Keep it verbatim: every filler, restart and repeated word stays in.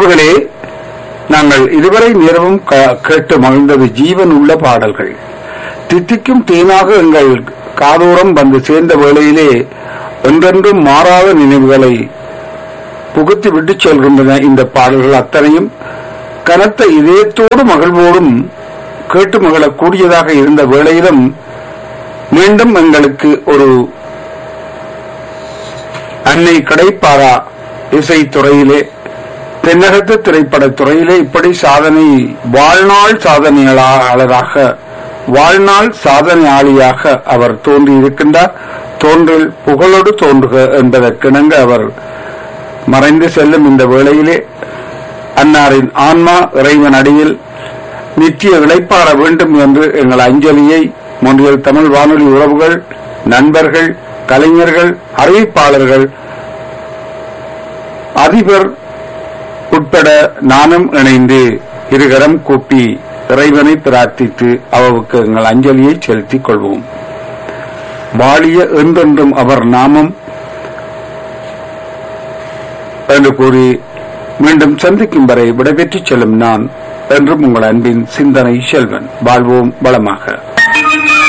உறவுகளே, நாங்கள் இதுவரை நேரமும் கேட்டு மகிழ்ந்தது ஜீவன் உள்ள பாடல்கள். தித்திக்கும் தேனாக எங்கள் காதோரம் வந்து சேர்ந்த வேளையிலே என்றென்றும் மாறாத நினைவுகளை புகுத்தி விட்டு செல்கின்றன. இந்த பாடல்கள் அத்தனையும் கனத்த இதயத்தோடு மகிழ்வோடும் கேட்டு மகிழக்கூடியதாக இருந்த வேளையிலும் மீண்டும் எங்களுக்கு ஒரு அன்னை கிடைப்பாரா இசைத்துறையிலே, தென்னகத்து திரைப்பட துறையிலே இப்படி சாதனை, வாழ்நாள் சாதனையாளராக, வாழ்நாள் சாதனையாளியாக அவர் தோன்றியிருக்கின்றார். தோன்றில் புகழோடு தோன்றுக என்பதற்கிணங்க அவர் மறைந்து செல்லும் இந்த வேளையிலே அன்னாரின் ஆன்மா இறைவன் அடியில் நித்திய இளைப்பாற வேண்டும் என்று எங்கள் அஞ்சலியை மொன்றியல் தமிழ் வானொலி உறவுகள், நண்பர்கள், கலைஞர்கள், அறிவிப்பாளர்கள், அதிபர் உட்பட நானும் இணைந்து இருகரம் கூப்பி இறைவனை பிரார்த்தித்து அவருக்கு எங்கள் அஞ்சலியை செலுத்திக் கொள்வோம். வாழிய என்றென்றும் அவர் நாமம் என்று கூறி மீண்டும் சந்திக்கும் வரை விடைபெற்றுச் செல்லும் நான் என்றும் உங்கள் அன்பின் சிந்தனை செல்வன். வாழ்வோம் வளமாக.